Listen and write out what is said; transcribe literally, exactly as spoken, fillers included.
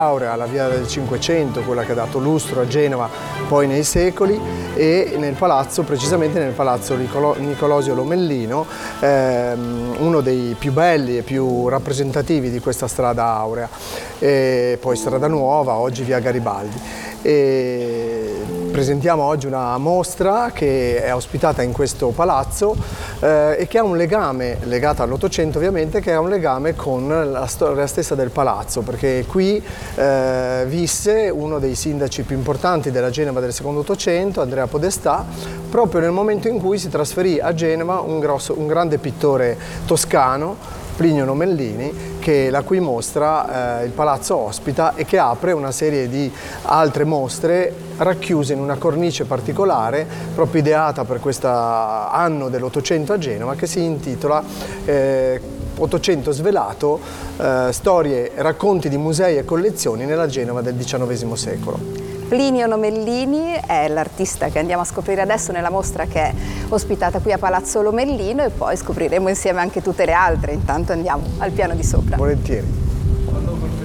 Aurea, la via del Cinquecento, quella che ha dato lustro a Genova poi nei secoli, e nel palazzo, precisamente nel palazzo Nicolo, Nicolosio Lomellino, ehm, uno dei più belli e più rappresentativi di questa strada aurea, e poi strada nuova, oggi via Garibaldi. E presentiamo oggi una mostra che è ospitata in questo palazzo eh, e che ha un legame, legata all'Ottocento ovviamente, che ha un legame con la storia stessa del palazzo, perché qui eh, visse uno dei sindaci più importanti della Genova del secondo Ottocento, Andrea Podestà, proprio nel momento in cui si trasferì a Genova un, grosso, un grande pittore toscano, Plinio Lomellini, che la cui mostra eh, il palazzo ospita e che apre una serie di altre mostre racchiuse in una cornice particolare proprio ideata per questo anno dell'Ottocento a Genova, che si intitola eh, Ottocento svelato, eh, storie, racconti di musei e collezioni nella Genova del diciannovesimo secolo. Plinio Lomellini è l'artista che andiamo a scoprire adesso nella mostra che è ospitata qui a Palazzo Lomellino, e poi scopriremo insieme anche tutte le altre. Intanto andiamo al piano di sopra. Volentieri.